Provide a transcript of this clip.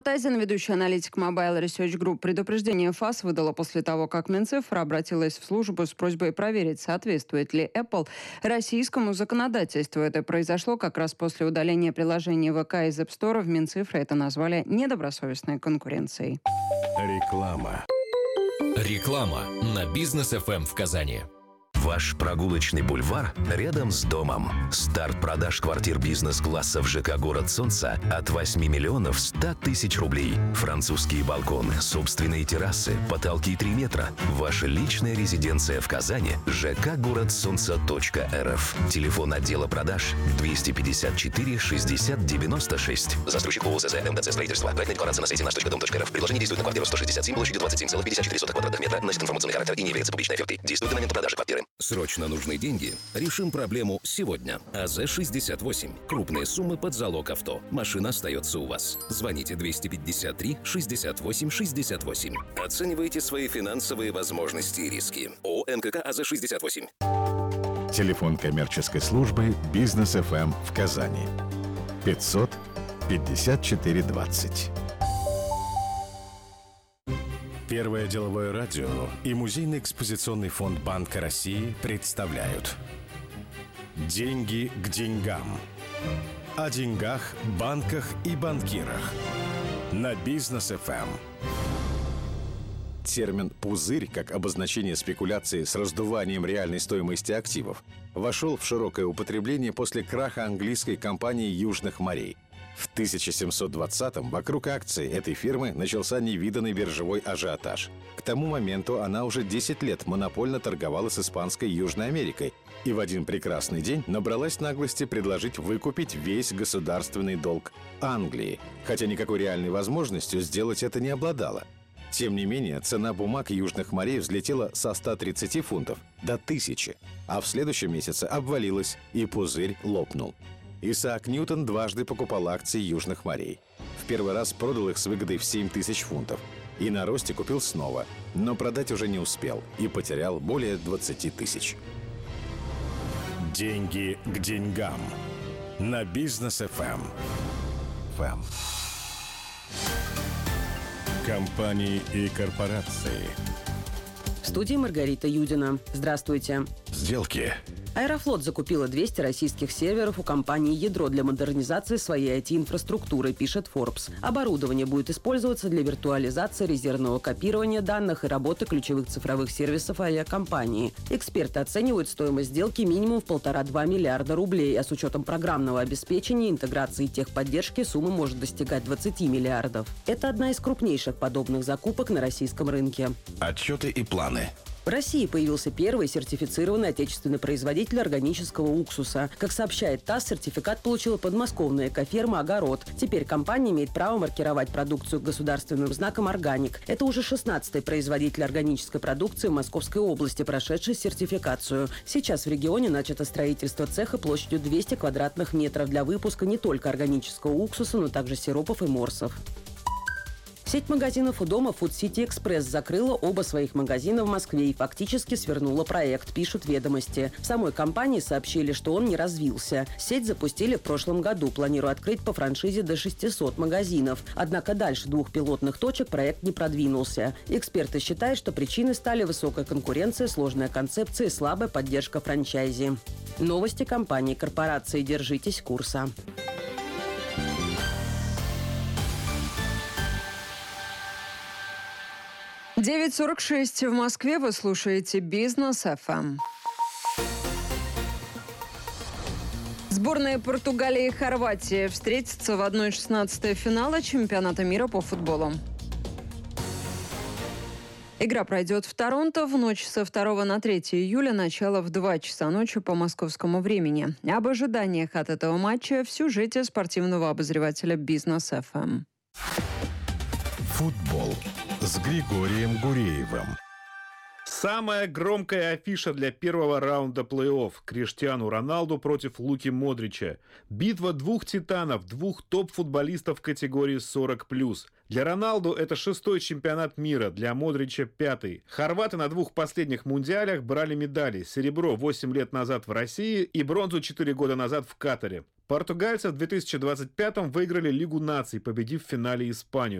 Тайзен, ведущий аналитик Mobile Research Group, предупреждение ФАС выдала после того, как Минцифра обратилась в службу с просьбой проверить, соответствует ли Apple российскому законодательству. Это произошло как раз после удаления приложения ВК из App Store. В Минцифре это назвали недобросовестной конкуренцией. Реклама. Реклама на Бизнес FM в Казани. Ваш прогулочный бульвар рядом с домом. Старт продаж квартир бизнес-класса в ЖК «Город Солнца» от 8 миллионов 100 тысяч рублей. Французские балконы, собственные террасы, потолки 3 метра. Ваша личная резиденция в Казани. ЖК «Город Солнца.рф». Телефон отдела продаж 254 60 96. Застройщик ООЗ МТЦ строительство. Проектная декларация на сайте наш.дом.рф. Предложение действует на квартиру 167 площадью 27,54 квадратных метра. Носит информационный характер и не является публичной офертой. Действует до момента продажи квартиры. Срочно нужны деньги? Решим проблему сегодня. АЗ-68. Крупные суммы под залог авто. Машина остается у вас. Звоните 253 68 68. Оценивайте свои финансовые возможности и риски. ООО НКК АЗ-68. Телефон коммерческой службы «Бизнес FM» в Казани. 500 54 20. Первое деловое радио и Музейно-экспозиционный фонд Банка России представляют «Деньги к деньгам». О деньгах, банках и банкирах. На Бизнес FM. Термин «пузырь», как обозначение спекуляции с раздуванием реальной стоимости активов, вошел в широкое употребление после краха английской компании «Южных морей». В 1720-м вокруг акций этой фирмы начался невиданный биржевой ажиотаж. К тому моменту она уже 10 лет монопольно торговала с испанской Южной Америкой и в один прекрасный день набралась наглости предложить выкупить весь государственный долг Англии, хотя никакой реальной возможностью сделать это не обладала. Тем не менее, цена бумаг Южных морей взлетела со 130 фунтов до 1000, а в следующем месяце обвалилась, и пузырь лопнул. Исаак Ньютон дважды покупал акции Южных морей. В первый раз продал их с выгодой в 7000 фунтов. И на росте купил снова, но продать уже не успел и потерял более 20 тысяч. Деньги к деньгам. На Бизнес FM. Компании и корпорации. В студии Маргарита Юдина. Здравствуйте. Сделки. Аэрофлот закупила 200 российских серверов у компании «Ядро» для модернизации своей IT-инфраструктуры, пишет Forbes. Оборудование будет использоваться для виртуализации, резервного копирования данных и работы ключевых цифровых сервисов авиакомпании. Эксперты оценивают стоимость сделки минимум в 1,5-2 миллиарда рублей, а с учетом программного обеспечения, интеграции и техподдержки сумма может достигать 20 миллиардов. Это одна из крупнейших подобных закупок на российском рынке. Отчеты и планы. В России появился первый сертифицированный отечественный производитель органического уксуса. Как сообщает ТАСС, сертификат получила подмосковная экоферма «Огород». Теперь компания имеет право маркировать продукцию государственным знаком «Органик». Это уже 16-й производитель органической продукции в Московской области, прошедший сертификацию. Сейчас в регионе начато строительство цеха площадью 200 квадратных метров для выпуска не только органического уксуса, но также сиропов и морсов. Сеть магазинов у дома Food City Express закрыла оба своих магазина в Москве и фактически свернула проект, пишут «Ведомости». В самой компании сообщили, что он не развился. Сеть запустили в прошлом году, планируя открыть по франшизе до 600 магазинов. Однако дальше 2 пилотных точек проект не продвинулся. Эксперты считают, что причиной стали высокая конкуренция, сложная концепция и слабая поддержка франчайзи. Новости компании корпорации. Держитесь курса. 9:46 в Москве. Вы слушаете Бизнес FM. Сборные Португалии и Хорватии встретятся в 1/16 финала чемпионата мира по футболу. Игра пройдет в Торонто в ночь со 2 на 3 июля, начало в 2 часа ночи по московскому времени. Об ожиданиях от этого матча в сюжете спортивного обозревателя Бизнес FM. Футбол с Григорием Гуреевым. Самая громкая афиша для первого раунда плей-офф. Криштиану Роналду против Луки Модрича. Битва двух титанов, двух топ-футболистов категории 40+. Для Роналду это 6-й чемпионат мира, для Модрича 5-й. Хорваты на двух последних мундиалях брали медали. Серебро 8 лет назад в России и бронзу 4 года назад в Катаре. Португальцы в 2025-м выиграли Лигу наций, победив в финале Испанию.